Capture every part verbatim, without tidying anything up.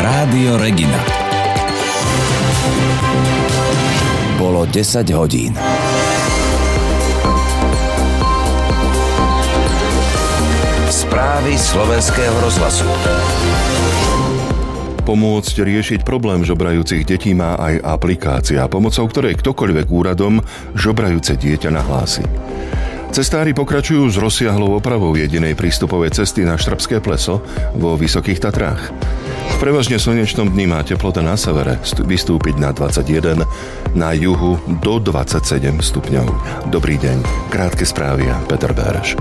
Rádio Regina. Bolo desať hodín. Správy slovenského rozhlasu. Pomôcť riešiť problém žobrajúcich detí má aj aplikácia, pomocou ktorej ktokoľvek úradom žobrajúce dieťa nahlási. Cestári pokračujú s rozsiahlou opravou jedinej prístupovej cesty na Štrbské pleso vo Vysokých Tatrách. V prevažne slnečnom dni má teplota na severe vystúpiť na dvadsaťjeden, na juhu do dvadsaťsedem stupňov. Dobrý deň, krátke správy a Peter Béreš.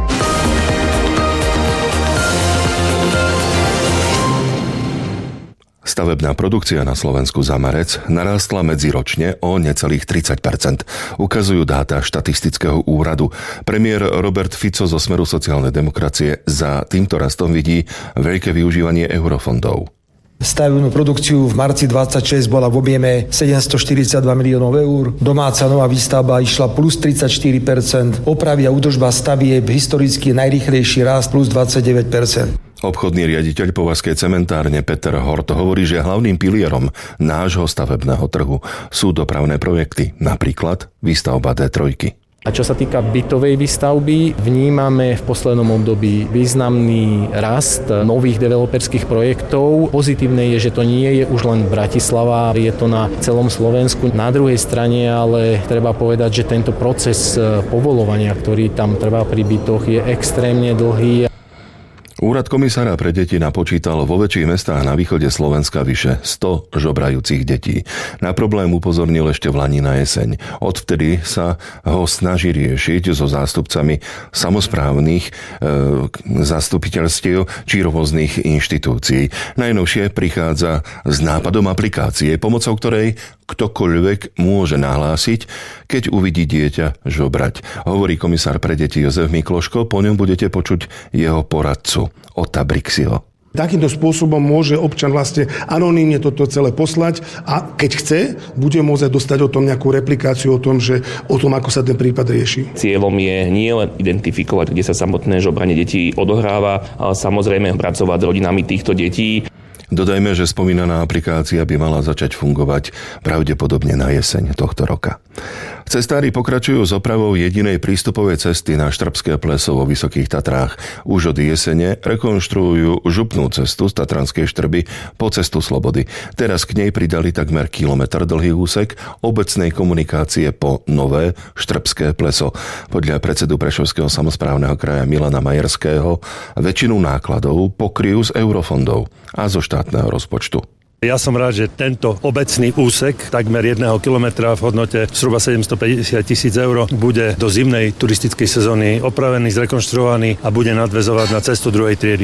Stavebná produkcia na Slovensku za marec narástla medziročne o necelých tridsať percent. Ukazujú dáta štatistického úradu. Premiér Robert Fico zo Smeru sociálnej demokracie za týmto rastom vidí veľké využívanie eurofondov. Stavebnú produkciu v marci dvadsaťšesť bola v objeme sedemstoštyridsaťdva miliónov eur. Domáca nová výstavba išla plus tridsaťštyri percent. Opravy a údržba stavieb historicky najrýchlejší rast plus dvadsaťdeväť percent. Obchodný riaditeľ Považskej cementárne Peter Hort hovorí, že hlavným pilierom nášho stavebného trhu sú dopravné projekty, napríklad výstavba dé tri. A čo sa týka bytovej výstavby, vnímame v poslednom období významný rast nových developerských projektov. Pozitívne je, že to nie je už len Bratislava, je to na celom Slovensku. Na druhej strane ale treba povedať, že tento proces povolovania, ktorý tam trvá pri bytoch, je extrémne dlhý. Úrad komisára pre deti napočítal vo väčších mestách na východe Slovenska vyše sto žobrajúcich detí. Na problém upozornil ešte v lani na jeseň. Odvtedy sa ho snaží riešiť so zástupcami samosprávnych e, zastupiteľstiev či rôznych inštitúcií. Najnovšie prichádza s nápadom aplikácie, pomocou ktorej ktokoľvek môže nahlásiť, keď uvidí dieťa žobrať. Hovorí komisár pre deti Jozef Mikloško, po ňom budete počuť jeho poradcu Ota Brixiho. Takýmto spôsobom môže občan vlastne anonymne toto celé poslať a keď chce, bude môcť dostať o tom nejakú replikáciu o tom, že o tom, ako sa ten prípad rieši. Cieľom je nie len identifikovať, kde sa samotné žobranie detí odohráva, ale samozrejme pracovať s rodinami týchto detí. Dodajme, že spomínaná aplikácia by mala začať fungovať pravdepodobne na jeseň tohto roka. Cestári pokračujú s opravou jedinej prístupovej cesty na Štrbské pleso vo Vysokých Tatrách. Už od jesene rekonštruujú župnú cestu z Tatranskej Štrby po cestu Slobody. Teraz k nej pridali takmer kilometr dlhý úsek obecnej komunikácie po nové Štrbské pleso. Podľa predsedu Prešovského samosprávneho kraja Milana Majerského väčšinu nákladov pokryjú z eurofondov a zo štátneho rozpočtu. Ja som rád, že tento obecný úsek, takmer jedného kilometra v hodnote zhruba sedemstopäťdesiat tisíc eur, bude do zimnej turistickej sezóny opravený, zrekonštruovaný a bude nadväzovať na cestu druhej triedy.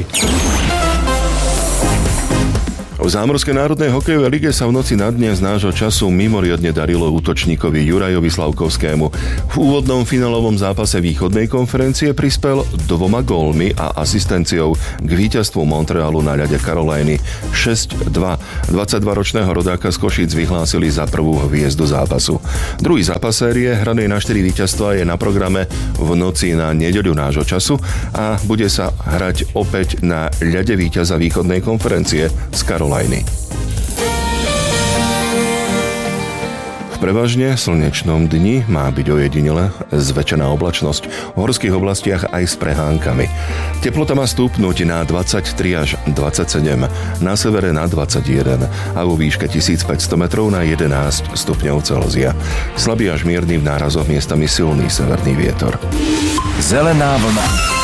V Zámorskej národnej hokejovej lige sa v noci na dne z nášho času mimoriadne darilo útočníkovi Jurajovi Slavkovskému. V úvodnom finálovom zápase východnej konferencie prispel dvoma gólmi a asistenciou k víťazstvu Montrealu na ľade Caroliny šesť dva. dvadsaťdvaročného rodáka z Košíc vyhlásili za prvú hviezdu zápasu. Druhý zápas série, hranej na štyri víťazstvá, je na programe v noci na nedeľu nášho času a bude sa hrať opäť na ľade víťaza východnej konferencie z Caroliny. V prevažne slnečnom dni má byť ojedinele zväčšená oblačnosť, v horských oblastiach aj s prehánkami. Teplota má stúpnuť na dvadsaťtri až dvadsaťsedem, na severe na dvadsaťjeden a vo výške tisícpäťsto metrov na jedenásť stupňov Celzia. Slabý až mierny v nárazoch miestami silný severný vietor. Zelená vlna.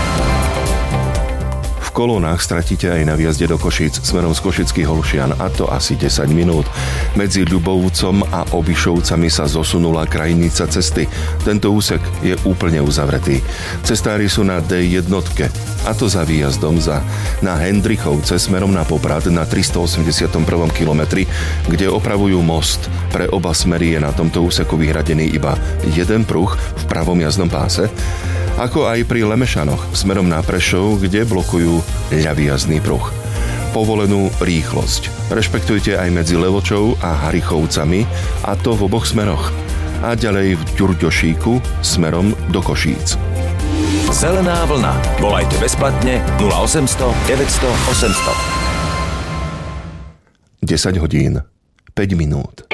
V kolónach stratíte aj na výjazde do Košíc smerom z Košických Holšian, a to asi desať minút. Medzi Ľubovcom a Obišovcami sa zosunula krajnica cesty. Tento úsek je úplne uzavretý. Cestári sú na dé jedna, a to za výjazdom za na Hendrichovce smerom na Poprad na tristoosemdesiatom prvom kilometri, kde opravujú most. Pre oba smery je na tomto úseku vyhradený iba jeden pruh v pravom jazdnom páse, ako aj pri Lemešanoch smerom na Prešov, kde blokujú ľavý jazdný pruh. Povolenú rýchlosť rešpektujte aj medzi Levočou a Harichovcami, a to v oboch smeroch. A ďalej v Ďurďošíku smerom do Košíc. Zelená vlna. Volajte bezplatne nula osemsto deväťsto osemsto. desať hodín, päť minút.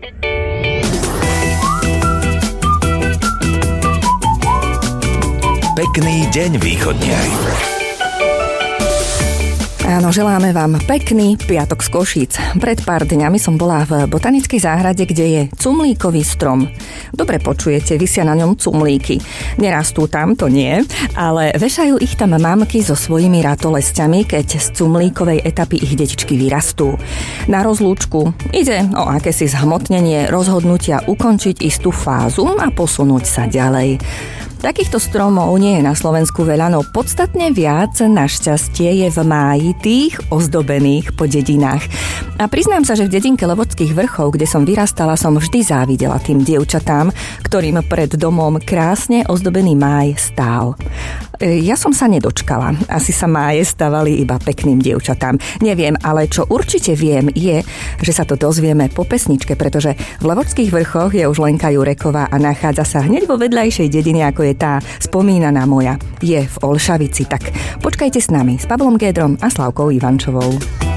Pekný deň, východniari. Áno, želáme vám pekný piatok z Košíc. Pred pár dňami som bola v botanickej záhrade, kde je cumlíkový strom. Dobre počujete, visia na ňom cumlíky. Nerastú tam, to nie, ale vešajú ich tam mamky so svojimi ratolesťami, keď z cumlíkovej etapy ich detičky vyrastú. Na rozlúčku ide o akési zhmotnenie rozhodnutia ukončiť istú fázu a posunúť sa ďalej. Takýchto stromov nie je na Slovensku veľa, no podstatne viac našťastie je v máji tých ozdobených po dedinách. A priznám sa, že v dedinke Levočských vrchov, kde som vyrastala, som vždy závidela tým dievčatám, ktorým pred domom krásne ozdobený máj stál. Ja som sa nedočkala. Asi sa máje stavali iba pekným dievčatám. Neviem, ale čo určite viem je, že sa to dozvieme po pesničke, pretože v Levočských vrchoch je už Lenka Jureková a nachádza sa hneď vo vedľajšej dedine, ako je tá spomínaná moja. Je v Olšavici, tak počkajte s nami, s Pavlom Gédrom a Slavkou Ivančovou.